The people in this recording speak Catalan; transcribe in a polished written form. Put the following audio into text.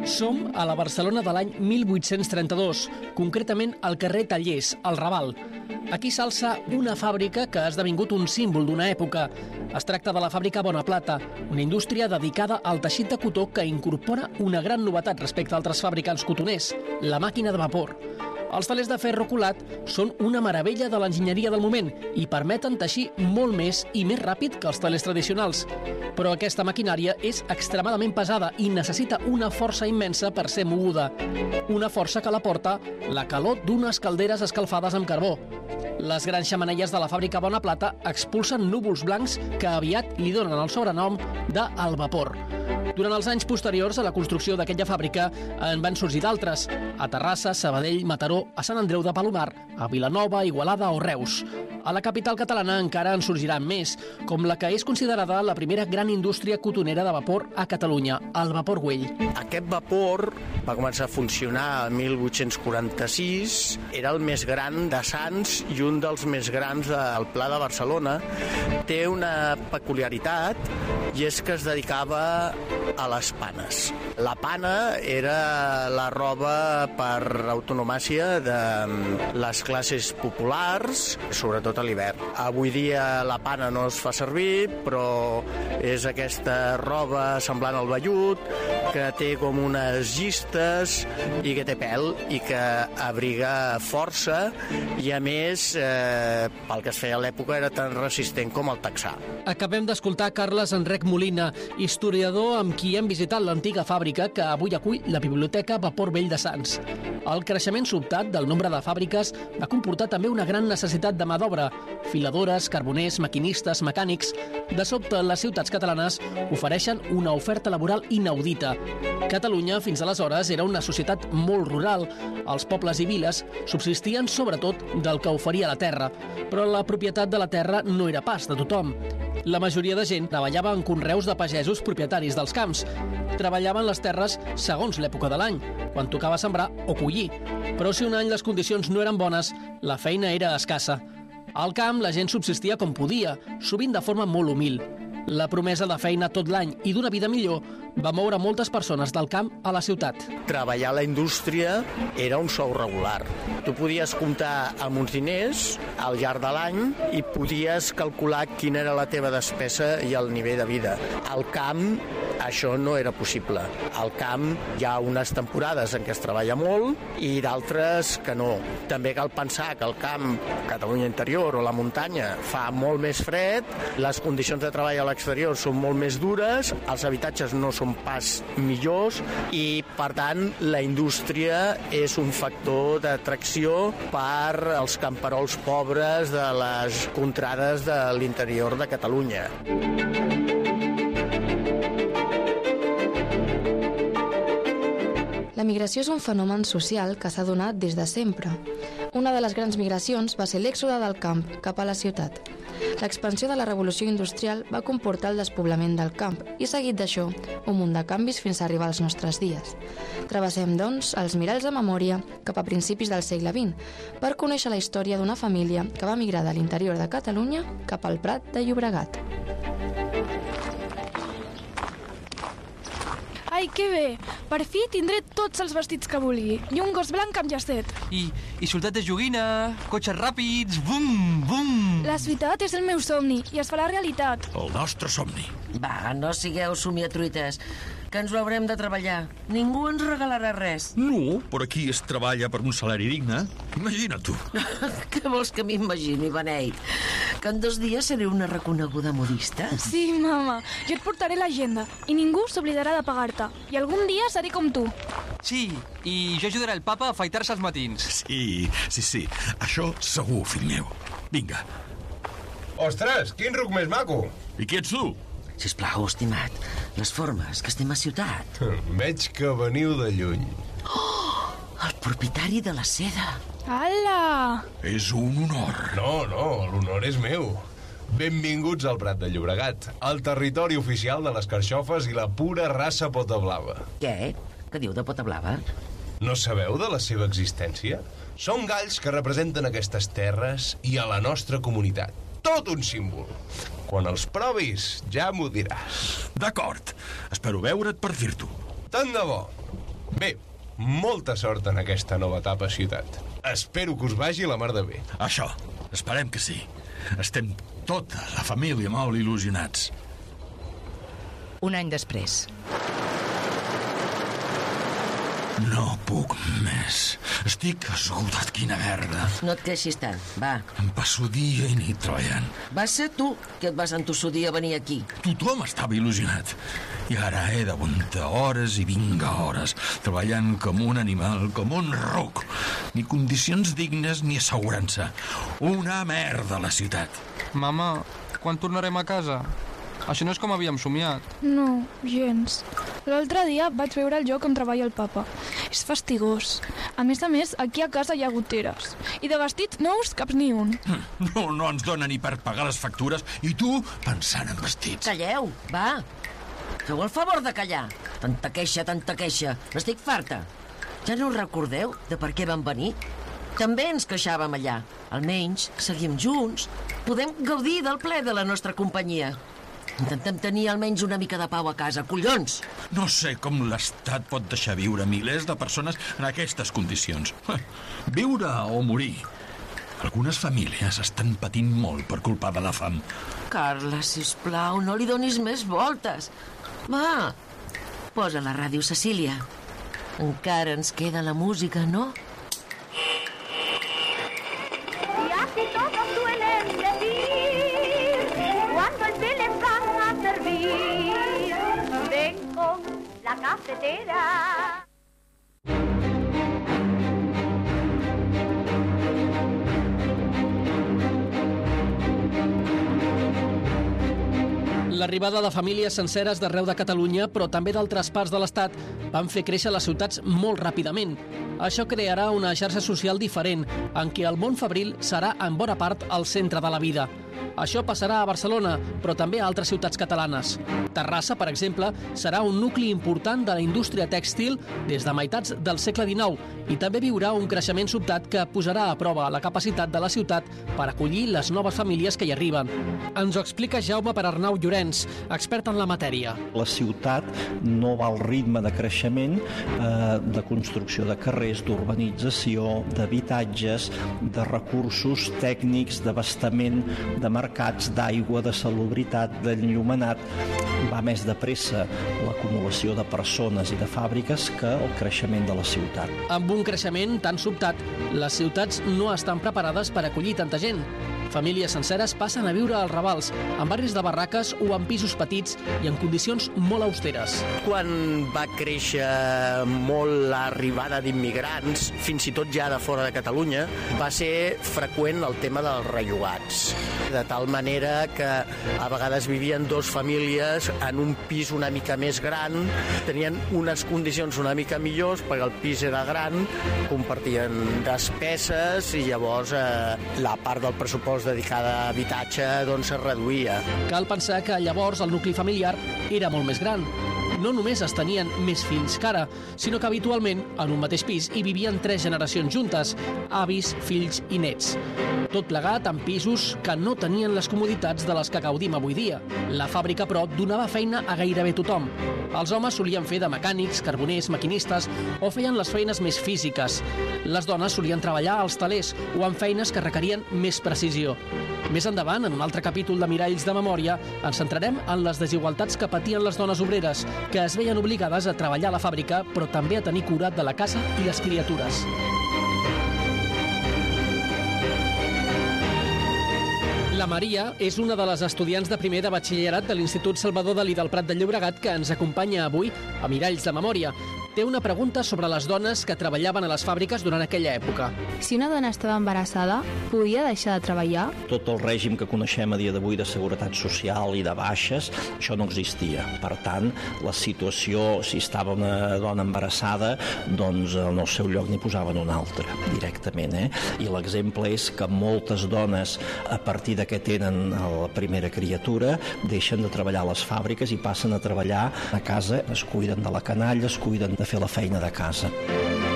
Som a la Barcelona de l'any 1832, concretament al carrer Tallers, al Raval. Aquí s'alça una fàbrica que ha esdevingut un símbol d'una època. Es tracta de la fàbrica Bonaplata, una indústria dedicada al teixit de cotó que incorpora una gran novetat respecte a altres fabricants cotoners, la màquina de vapor. Els telers de ferro colat són una meravella de l'enginyeria del moment i permeten teixir molt més i més ràpid que els telers tradicionals. Però aquesta maquinària és extremadament pesada i necessita una força immensa per ser moguda. Una força que la porta la calor d'unes calderes escalfades amb carbó. Les grans xemeneies de la fàbrica Bonaplata expulsen núvols blancs que aviat li donen el sobrenom de El Vapor. Durant els anys posteriors a la construcció d'aquella fàbrica en van sorgir d'altres, a Terrassa, Sabadell, Mataró, a Sant Andreu de Palomar, a Vilanova, Igualada o Reus. A la capital catalana encara en sorgiran més, com la que és considerada la primera gran indústria cotonera de vapor a Catalunya, el Vapor Güell. Aquest vapor va començar a funcionar el 1846, era el més gran de Sants i un dels més grans del Pla de Barcelona. Té una peculiaritat i és que es dedicava a les panes. La pana era la roba per autonomàcia de les classes populars, sobretot a l'hivern. Avui dia la pana no es fa servir, però és aquesta roba semblant al vellut, que té com unes llistes i que té pèl i que abriga força i a més, pel que es feia a l'època, era tan resistent com el texà. Acabem d'escoltar Carles Enrec Molina, historiador amb qui hem visitat l'antiga fàbrica que avui acull la Biblioteca Vapor Vell de Sants. El creixement sobtat del nombre de fàbriques va comportar també una gran necessitat de mà d'obra. Filadores, carboners, maquinistes, mecànics... De sobte, les ciutats catalanes ofereixen una oferta laboral inaudita. Catalunya, fins aleshores, era una societat molt rural. Els pobles i viles subsistien sobretot del que oferia la terra, però la propietat de la terra no era pas de tothom. La majoria de gent treballava en conreus de pagesos propietaris dels camps. Treballaven les terres segons l'època de l'any, quan tocava sembrar o collir. Però si un any les condicions no eren bones, la feina era escassa. Al camp la gent subsistia com podia, sovint de forma molt humil. La promesa de feina tot l'any i d'una vida millor va moure moltes persones del camp a la ciutat. Treballar a la indústria era un sou regular. Tu podies comptar amb uns diners al llarg de l'any i podies calcular quina era la teva despesa i el nivell de vida. Al camp això no era possible. Al camp hi ha unes temporades en què es treballa molt i d'altres que no. També cal pensar que al camp, Catalunya interior o la muntanya, fa molt més fred, les condicions de treball a l'exterior són molt més dures, els habitatges no són pas millors i, per tant, la indústria és un factor d'atracció per als camperols pobres de les contrades de l'interior de Catalunya. La migració és un fenomen social que s'ha donat des de sempre. Una de les grans migracions va ser l'èxode del camp cap a la ciutat. L'expansió de la revolució industrial va comportar el despoblament del camp i, seguit d'això, un munt de canvis fins a arribar als nostres dies. Travessem, doncs, els miralls de memòria cap a principis del segle XX per conèixer la història d'una família que va migrar de l'interior de Catalunya cap al Prat de Llobregat. Ai, que bé! Per fi tindré tots els vestits que vulgui. I un gos blanc amb llacet. I soldat de joguina, cotxes ràpids, bum, bum! La ciutat és el meu somni i es farà realitat. El nostre somni. Va, no sigueu somiatruites, que ens ho haurem de treballar. Ningú ens regalarà res. No, però aquí es treballa per un salari digne. Imagina't tu. Què vols que m'imagini, Beneit? Que en 2 dies seré una reconeguda modista? Sí, mama, jo et portaré l'agenda i ningú s'oblidarà de pagar-te. I algun dia seré com tu. Sí, i jo ajudaré el papa a afaitar-se els matins. Sí. Això segur, fill meu. Vinga. Ostres, quin ruc més maco! I qui ets tu? Sisplau, estimat, les formes, que estem a ciutat. Veig que veniu de lluny. Oh, el propietari de la seda. Ala! És un honor. No, l'honor és meu. Benvinguts al Prat de Llobregat, el territori oficial de les carxofes i la pura raça pota blava. Què? Què diu de pota blava? No sabeu de la seva existència? Són galls que representen aquestes terres i a la nostra comunitat. Tot un símbol. Quan els provis, ja m'ho diràs. D'acord. Espero veure't per dir-t'ho. Tant de bo. Bé, molta sort en aquesta nova etapa a ciutat. Espero que us vagi la mar de bé. Això, esperem que sí. Estem tota la família molt il·lusionats. Un any després. No puc més. Estic esgotat, quina merda. No et queixis tant, va. Em passo dia i nit treballant. Va ser tu que et vas entossudir a venir aquí. Tothom estava il·lusionat. I ara he d'aguantar hores i vinga hores, treballant com un animal, com un ruc. Ni condicions dignes ni assegurança. Una merda, la ciutat. Mama, quan tornarem a casa? Això no és com havíem somiat. No, gens. L'altre dia vaig veure el joc on treballa el papa. És fastigós. A més, aquí a casa hi ha goteres. I de vestits nous, caps ni un. No ens dona ni per pagar les factures i tu pensant en vestits. Calleu, va. Feu el favor de callar. Tanta queixa. N'estic farta. Ja no us recordeu de per què vam venir? També ens queixàvem allà. Almenys seguim junts. Podem gaudir del ple de la nostra companyia. Intentem tenir almenys una mica de pau a casa, collons! No sé com l'Estat pot deixar viure milers de persones en aquestes condicions. Viure o morir. Algunes famílies estan patint molt per culpa de la fam. Carla, sisplau, no li donis més voltes. Va, posa la ràdio, Cecília. Encara ens queda la música, no? Y así todos suelen decir cuando el té les van a servir. Ven con la cafetera. L'arribada de famílies senceres d'arreu de Catalunya, però també d'altres parts de l'Estat, van fer créixer les ciutats molt ràpidament. Això crearà una xarxa social diferent, en què el món fabril serà en bona part el centre de la vida. Això passarà a Barcelona, però també a altres ciutats catalanes. Terrassa, per exemple, serà un nucli important de la indústria tèxtil des de meitats del segle XIX i també viurà un creixement sobtat que posarà a prova la capacitat de la ciutat per acollir les noves famílies que hi arriben. Ens ho explica Jaume Perarnau Llorenç, expert en la matèria. La ciutat no va al ritme de creixement de construcció de carrers, d'urbanització, d'habitatges, de recursos tècnics, d'abastament, de mercats, d'aigua, de salubritat, d'enllumenat. Va més de pressa l'acumulació de persones i de fàbriques que el creixement de la ciutat. Amb un creixement tan sobtat, les ciutats no estan preparades per acollir tanta gent. Famílies senceres passen a viure als Ravals, en barris de barraques o en pisos petits i en condicions molt austeres. Quan va créixer molt l'arribada d'immigrants, fins i tot ja de fora de Catalunya, va ser freqüent el tema dels rellogats. De tal manera que a vegades vivien dues famílies en un pis una mica més gran, tenien unes condicions una mica millors perquè el pis era gran, compartien despeses i llavors la part del pressupost dedicada a habitatge doncs es reduïa. Cal pensar que llavors el nucli familiar era molt més gran. No només es tenien més fills que ara, sinó que habitualment en un mateix pis hi vivien 3 generacions juntes, avis, fills i nets. Tot plegat en pisos que no tenien les comoditats de les que gaudim avui dia. La fàbrica, però, donava feina a gairebé tothom. Els homes solien fer de mecànics, carboners, maquinistes o feien les feines més físiques. Les dones solien treballar als telers o en feines que requerien més precisió. Més endavant, en un altre capítol de Miralls de Memòria, ens centrarem en les desigualtats que patien les dones obreres, que es veien obligades a treballar a la fàbrica, però també a tenir cura de la casa i les criatures. La Maria és una de les estudiants de primer de batxillerat de l'Institut Salvador Dalí del Prat de Llobregat que ens acompanya avui a Miralls de Memòria. Té una pregunta sobre les dones que treballaven a les fàbriques durant aquella època. Si una dona estava embarassada, podia deixar de treballar? Tot el règim que coneixem a dia d'avui de seguretat social i de baixes, això no existia. Per tant, la situació, si estava una dona embarassada, doncs en el seu lloc n'hi posaven una altra, directament. I l'exemple és que moltes dones, a partir de que tenen la primera criatura, deixen de treballar a les fàbriques i passen a treballar a casa, es cuiden de la canalla, es cuiden de fer la feina de casa.